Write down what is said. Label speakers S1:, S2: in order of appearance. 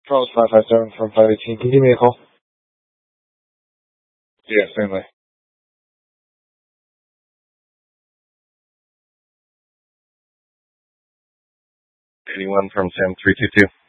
S1: Charles 557 from 518. Can you give me a call? Yeah, certainly. Anyone from Sam 322?